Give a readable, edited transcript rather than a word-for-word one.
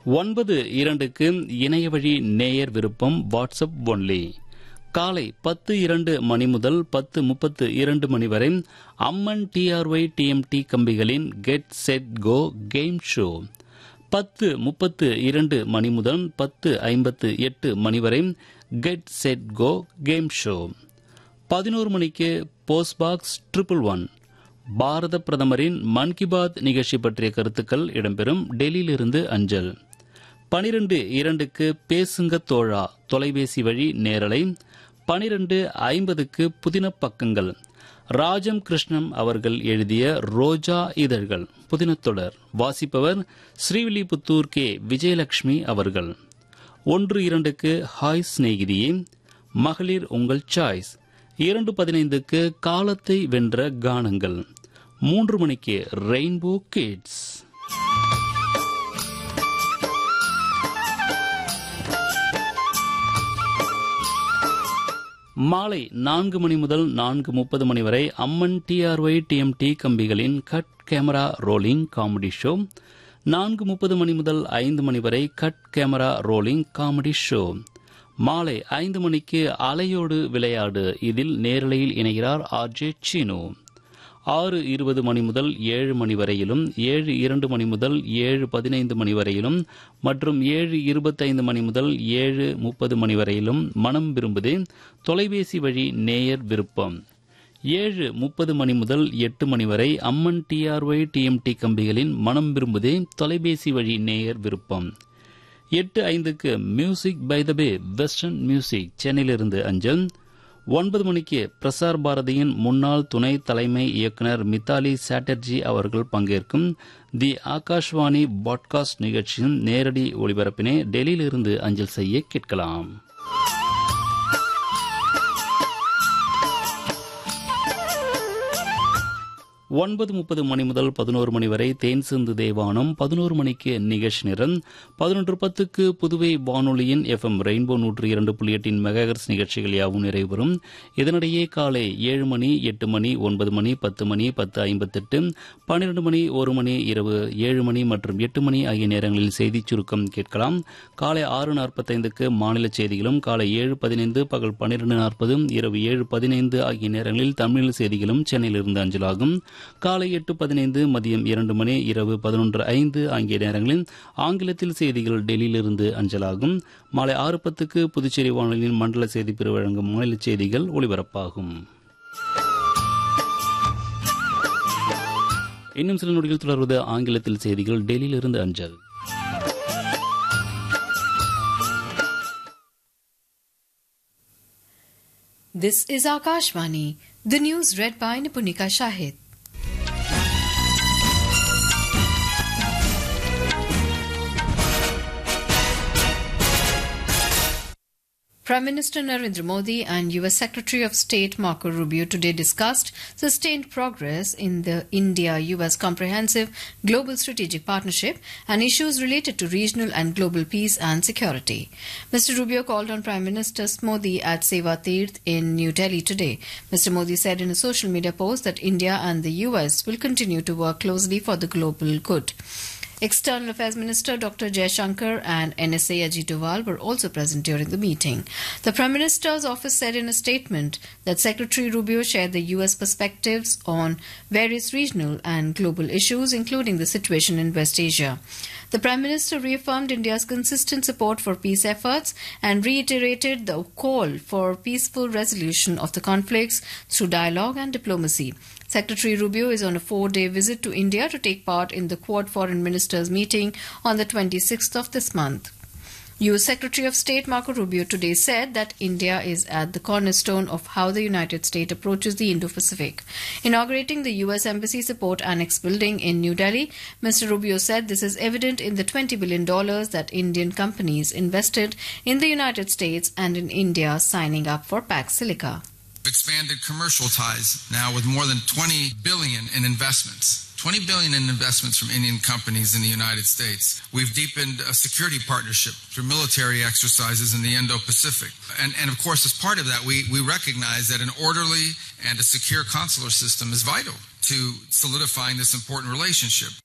9:02க்கு இணையவழி நேயர் விருப்பம் வாட்ஸ்அப் ஒன்லி. காலை 10:02 மணி முதல் 10:32 மணி வரை அம்மன் டிஆர்ஒய் டிஎம்டி கம்பிகளின் get set go game show. 10:32 மணி முதல் 10:58 மணி வரை get set go game show. 11 மணிக்கு போஸ்ட் பாக்ஸ் 111 பாரத பிரதமரின் மன் கி பாத் நிகழ்ச்சி பற்றிய கருத்துக்கள் இடம்பெறும் டெல்லியிலிருந்து அஞ்சல். 12:02க்கு பேசுங்க தோழா தொலைபேசி வழி நேரலை. 12:50க்கு புதின பக்கங்கள் ராஜம் கிருஷ்ணன் அவர்கள் எழுதிய ரோஜா இதழ்கள் புதினத்தொடர். வாசிப்பவர் ஸ்ரீவில்லிபுத்தூர் கே விஜயலட்சுமி அவர்கள். 1:02க்கு ஹாய் சிநேகிதியே மகளிர் உங்கள் சாய்ஸ். 2:15க்கு காலத்தை வென்ற கானங்கள். 3 மணிக்கு ரெயின்போ கிட்ஸ். மாலை 4 மணி முதல் 4:30 மணி வரை அம்மன் டிஆர்ஒய் டிஎம்டி கம்பிகளின் cut camera rolling comedy show. 4:30 மணி முதல் 5 மணி வரை cut camera rolling comedy show. மாலை 5 மணிக்கு அலையோடு விளையாடு. இதில் நேரலையில் இணைகிறார் ஆர்ஜே சீனு. 6:20 மணி முதல் 7 மணி வரையிலும், 7:02 மணி முதல் 7:15 மணி வரையிலும் மற்றும் 7:25 மணி முதல் 7:30 மணி வரையிலும் மனம் விரும்புதே தொலைபேசி வழி நேயர் விருப்பம். 7:30 மணி முதல் 8 மணி வரை அம்மன் டிஆர்ஒய் டிஎம்டி கம்பிகளின் மனம் விரும்புதே தொலைபேசி வழி நேயர் விருப்பம். 8:05க்கு music by the pay western music சென்னையிலிருந்து அஞ்சல். 9 மணிக்கு பிரசார் பாரதியின் முன்னாள் துணை தலைமை இயக்குநர் மித்தாலி சாட்டர்ஜி அவர்கள் பங்கேற்கும் தி ஆகாஷ்வாணி பாட்காஸ்ட் நிகழ்ச்சியின் நேரடி ஒளிபரப்பினை டெல்லியிலிருந்து அஞ்சல் செய்ய கேட்கலாம். 9:30 மணி முதல் 11 மணி வரை தேன் சிந்து தேவானம். 11 மணிக்கு நிகழ்ச்சி நிரல். 11:10க்கு புதுவை வானொலியின் எஃப்எம் ரெயின்போ 102.8 மெகாஹெர்ட்ஸ் நிகழ்ச்சிகள் யாவும் நிறைவுறும். இதனிடையே காலை 7 மணி, 8 மணி, 9 மணி, 10 மணி, 10:58, 12 மணி, 1 மணி, இரவு 7 மணி மற்றும் 8 மணி ஆகிய நேரங்களில் செய்திச் சுருக்கம் கேட்கலாம். காலை 6:45க்கு மாநில செய்திகளும், காலை 7:15, பகல் 12:40, இரவு 7:15 ஆகிய நேரங்களில் தமிழ் செய்திகளும் சென்னையிலிருந்து அஞ்சலாகும். காலை 8:15, மதியம் 2 மணி, இரவு 11:05 ஆகிய நேரங்களில் ஆங்கிலத்தில் செய்திகள் டெல்லியிலிருந்து அஞ்சலாகும். மாலை 6:10க்கு புதுச்சேரி வானொலியின் மண்டல செய்தி பிரிவு வழங்கும் மாநில செய்திகள் ஒலிபரப்பாகும். இன்னும் சில நொடிகள் தொடர்வது ஆங்கிலத்தில் செய்திகள் டெல்லியிலிருந்து அஞ்சல். This is Akashvani. The news read by Nipunika Shahid. Prime Minister Narendra Modi and US Secretary of State Marco Rubio today discussed sustained progress in the India-US Comprehensive Global Strategic Partnership and issues related to regional and global peace and security. Mr. Rubio called on Prime Minister Modi at Seva Tirth in New Delhi today. Mr. Modi said in a social media post that India and the US will continue to work closely for the global good. External Affairs Minister Dr. Jaishankar and NSA Ajit Doval were also present during the meeting. The Prime Minister's office said in a statement that Secretary Rubio shared the US perspectives on various regional and global issues, including the situation in West Asia. The Prime Minister reaffirmed India's consistent support for peace efforts and reiterated the call for peaceful resolution of the conflicts through dialogue and diplomacy. Secretary Rubio is on a 4-day visit to India to take part in the Quad Foreign Ministers meeting on the 26th of this month. US Secretary of State Marco Rubio today said that India is at the cornerstone of how the United States approaches the Indo-Pacific. Inaugurating the US Embassy Support Annex building in New Delhi, Mr. Rubio said this is evident in the $20 billion that Indian companies invested in the United States and in India signing up for Pax Silica. Expanded commercial ties now with more than $20 billion in investments. $20 billion in investments from Indian companies in the United States. We've deepened a security partnership through military exercises in the Indo-Pacific. And of course, as part of that, we recognize that an orderly and a secure consular system is vital to solidifying this important relationship.